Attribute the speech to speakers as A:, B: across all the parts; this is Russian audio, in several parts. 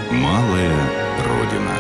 A: Малая Родина.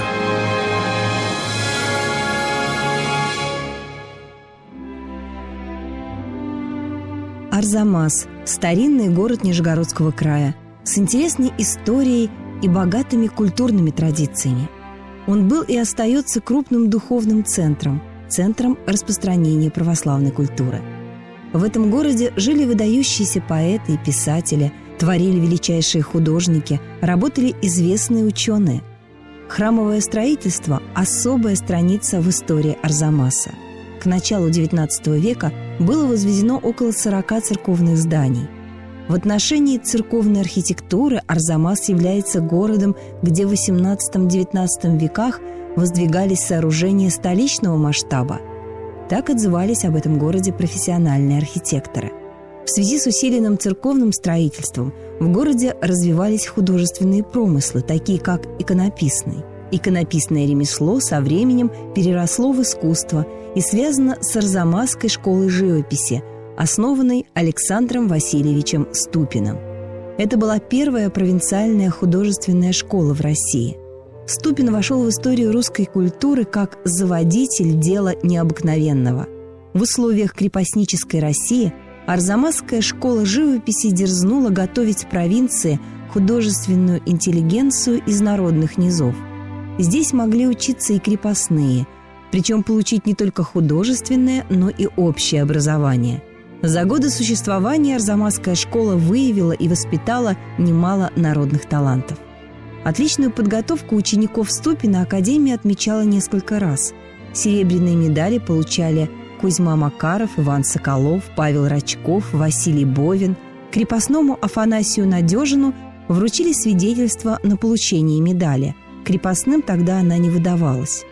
B: Арзамас – старинный город Нижегородского края с интересной историей и богатыми культурными традициями. Он был и остается крупным духовным центром распространения православной культуры. В этом городе жили выдающиеся поэты и писатели, творили величайшие художники, работали известные ученые. Храмовое строительство – особая страница в истории Арзамаса. К началу XIX века было возведено около 40 церковных зданий. В отношении церковной архитектуры Арзамас является городом, где в XVIII-XIX веках воздвигались сооружения столичного масштаба. Так отзывались об этом городе профессиональные архитекторы. В связи с усиленным церковным строительством в городе развивались художественные промыслы, такие как иконописный. Иконописное ремесло со временем переросло в искусство и связано с Арзамасской школой живописи, основанной Александром Васильевичем Ступиным. Это была первая провинциальная художественная школа в России. Ступин вошел в историю русской культуры как заводитель дела необыкновенного. В условиях крепостнической России Арзамасская школа живописи дерзнула готовить в провинции художественную интеллигенцию из народных низов. Здесь могли учиться и крепостные, причем получить не только художественное, но и общее образование. За годы существования Арзамасская школа выявила и воспитала немало народных талантов. Отличную подготовку учеников Ступина Академия отмечала несколько раз. Серебряные медали получали Кузьма Макаров, Иван Соколов, Павел Рачков, Василий Бовин. Крепостному Афанасию Надежину вручили свидетельство на получение медали. Крепостным тогда она не выдавалась.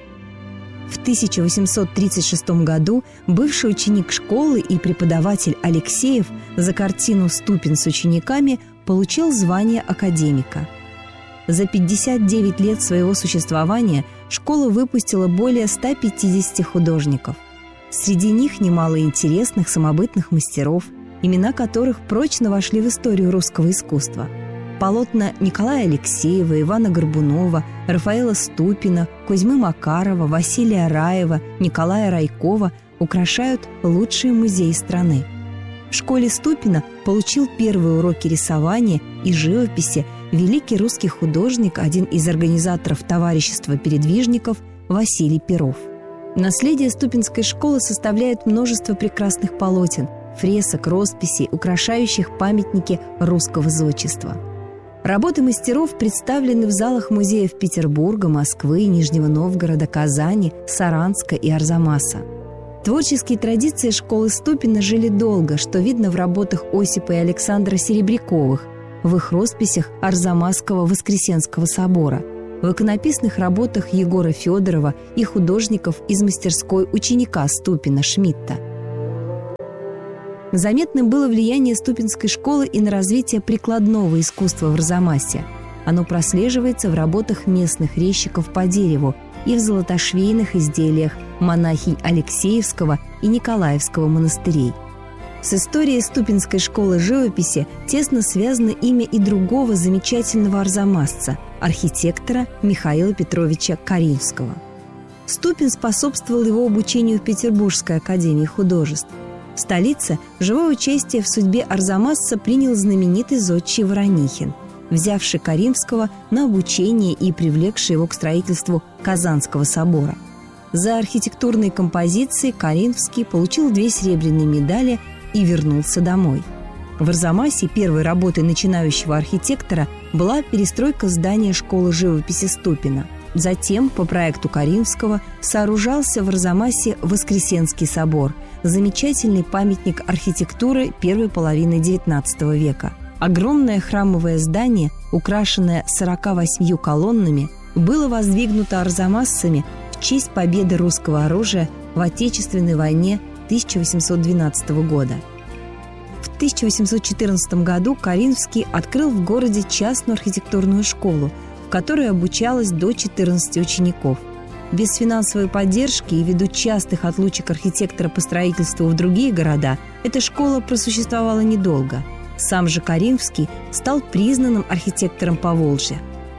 B: В 1836 году бывший ученик школы и преподаватель Алексеев за картину «Ступин с учениками» получил звание академика. За 59 лет своего существования школа выпустила более 150 художников. Среди них немало интересных самобытных мастеров, имена которых прочно вошли в историю русского искусства. Полотна Николая Алексеева, Ивана Горбунова, Рафаэла Ступина, Кузьмы Макарова, Василия Раева, Николая Райкова украшают лучшие музеи страны. В школе Ступина получил первые уроки рисования и живописи великий русский художник, один из организаторов товарищества передвижников Василий Перов. Наследие Ступинской школы составляет множество прекрасных полотен, фресок, росписей, украшающих памятники русского зодчества. Работы мастеров представлены в залах музеев Петербурга, Москвы, Нижнего Новгорода, Казани, Саранска и Арзамаса. Творческие традиции школы Ступина жили долго, что видно в работах Осипа и Александра Серебряковых, в их росписях Арзамасского Воскресенского собора, в иконописных работах Егора Федорова и художников из мастерской ученика Ступина Шмидта. Заметным было влияние Ступинской школы и на развитие прикладного искусства в Арзамасе. Оно прослеживается в работах местных резчиков по дереву и в золотошвейных изделиях монахинь Алексеевского и Николаевского монастырей. С историей Ступинской школы живописи тесно связано имя и другого замечательного арзамасца – архитектора Михаила Петровича Каринфского. Ступин способствовал его обучению в Петербургской академии художеств. В столице живое участие в судьбе арзамасца принял знаменитый зодчий Воронихин, взявший Каринфского на обучение и привлекший его к строительству Казанского собора. За архитектурные композиции Каринфский получил 2 серебряные медали и вернулся домой. В Арзамасе первой работой начинающего архитектора была перестройка здания школы живописи Ступина. Затем, по проекту Каринфского, сооружался в Арзамасе Воскресенский собор, замечательный памятник архитектуры первой половины XIX века. Огромное храмовое здание, украшенное 48 колоннами, было воздвигнуто арзамасцами в честь победы русского оружия в Отечественной войне 1812 года. В 1814 году Каринфский открыл в городе частную архитектурную школу, в которой обучалось до 14 учеников. Без финансовой поддержки и ввиду частых отлучек архитектора по строительству в другие города эта школа просуществовала недолго. Сам же Каринфский стал признанным архитектором Поволжья.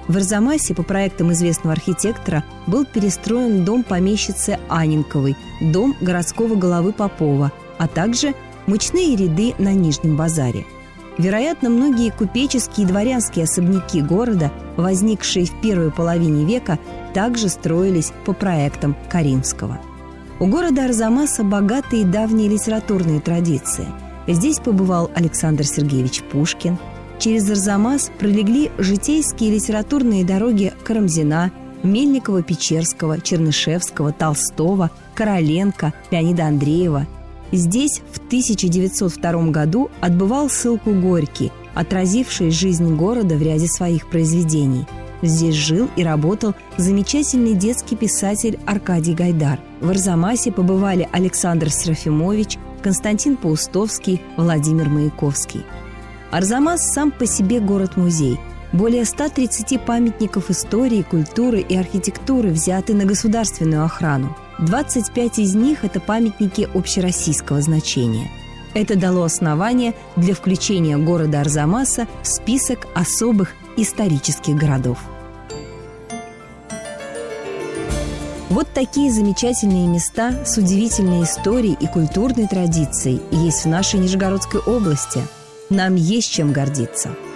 B: В Арзамасе по проектам известного архитектора был перестроен дом помещицы Анненковой, дом городского головы Попова, а также мучные ряды на Нижнем базаре. Вероятно, многие купеческие и дворянские особняки города, возникшие в первой половине века, также строились по проектам Каримского. У города Арзамаса богатые давние литературные традиции. Здесь побывал Александр Сергеевич Пушкин. Через Арзамас пролегли житейские литературные дороги Карамзина, Мельникова-Печерского, Чернышевского, Толстого, Короленко, Леонида Андреева. Здесь в 1902 году отбывал ссылку Горький, отразивший жизнь города в ряде своих произведений. Здесь жил и работал замечательный детский писатель Аркадий Гайдар. В Арзамасе побывали Александр Серафимович, Константин Паустовский, Владимир Маяковский. Арзамас сам по себе город-музей. Более 130 памятников истории, культуры и архитектуры взяты на государственную охрану. 25 из них – это памятники общероссийского значения. Это дало основание для включения города Арзамаса в список особых исторических городов. Вот такие замечательные места с удивительной историей и культурной традицией есть в нашей Нижегородской области. Нам есть чем гордиться.